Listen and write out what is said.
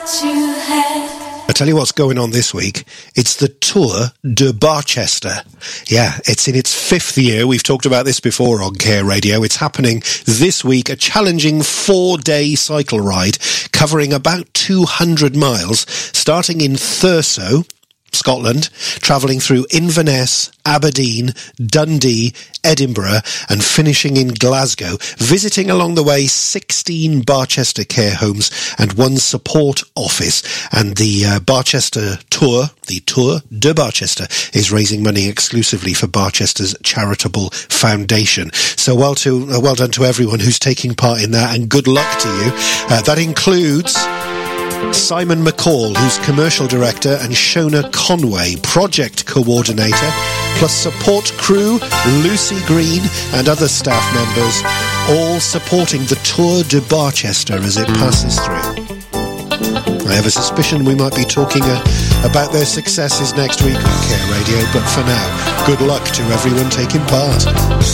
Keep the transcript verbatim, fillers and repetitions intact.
I tell you what's going on this week. It's the Tour de Barchester. Yeah, it's in its fifth year. We've talked about this before on Care Radio. It's happening this week, a challenging four-day cycle ride covering about two hundred miles, starting in Thurso, Scotland, travelling through Inverness, Aberdeen, Dundee, Edinburgh, and finishing in Glasgow, visiting along the way sixteen Barchester care homes and one support office. And the uh, Barchester Tour, the Tour de Barchester, is raising money exclusively for Barchester's charitable foundation. So well to uh, well done to everyone who's taking part in that, and good luck to you. Uh, that includes Simon McCall, who's commercial director, and Shona Conway, project coordinator, plus support crew, Lucy Green, and other staff members, all supporting the Tour de Barchester as it passes through. I have a suspicion we might be talking uh, about their successes next week on Care Radio, but for now, good luck to everyone taking part.